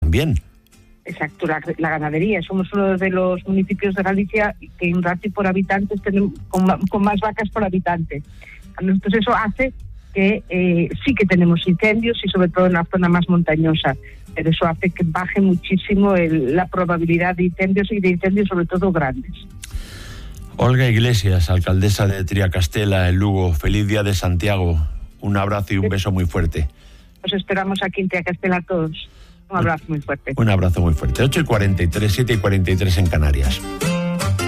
también. Exacto, la ganadería. Somos uno de los municipios de Galicia que en ratio por habitantes tenemos con más vacas por habitante. Entonces eso hace que sí que tenemos incendios y sobre todo en la zona más montañosa, pero eso hace que baje muchísimo la probabilidad de incendios y de incendios sobre todo grandes. Olga Iglesias, alcaldesa de Triacastela, en Lugo, feliz día de Santiago, un abrazo y un beso muy fuerte. Os esperamos aquí en Triacastela todos. Un abrazo muy fuerte. Un abrazo muy fuerte. 8:43, 7:43 en Canarias.